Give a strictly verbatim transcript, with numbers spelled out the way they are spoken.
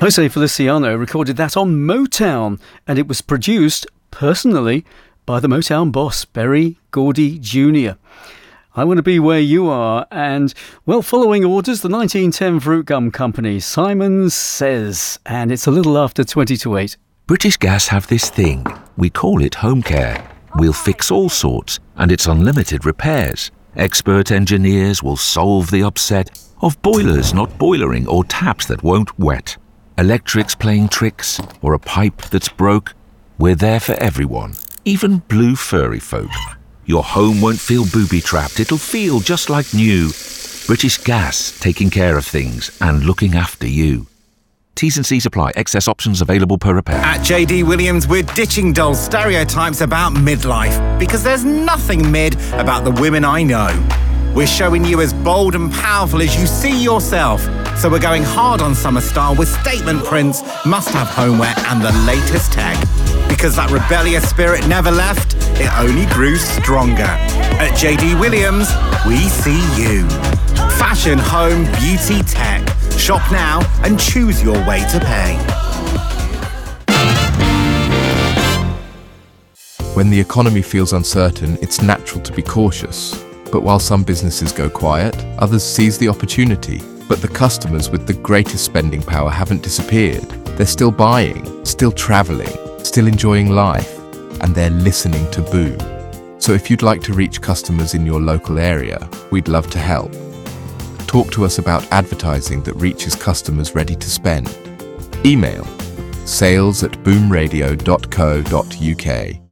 Jose Feliciano recorded that on Motown, and it was produced personally by the Motown boss, Berry Gordy Junior I Want to Be Where You Are, and, well, following orders, the nineteen ten Fruit Gum Company, Simon Says, and it's a little after twenty to eight. British Gas have this thing. We call it home care. We'll fix all sorts, and it's unlimited repairs. Expert engineers will solve the upset of boilers not boilering or taps that won't wet. Electrics playing tricks, or a pipe that's broke. We're there for everyone, even blue furry folk. Your home won't feel booby-trapped, it'll feel just like new. British Gas, taking care of things and looking after you. T's and C's apply. Excess options available per repair. At J D Williams, we're ditching dull stereotypes about midlife, because there's nothing mid about the women I know. We're showing you as bold and powerful as you see yourself. So we're going hard on summer style with statement prints, must-have homeware and the latest tech. Because that rebellious spirit never left, it only grew stronger. At J D Williams, we see you. Fashion, home, beauty, tech. Shop now and choose your way to pay. When the economy feels uncertain, it's natural to be cautious. But while some businesses go quiet, others seize the opportunity. But the customers with the greatest spending power haven't disappeared. They're still buying, still traveling, still enjoying life, and they're listening to Boom. So if you'd like to reach customers in your local area, we'd love to help. Talk to us about advertising that reaches customers ready to spend. Email sales at boomradio dot co dot uk.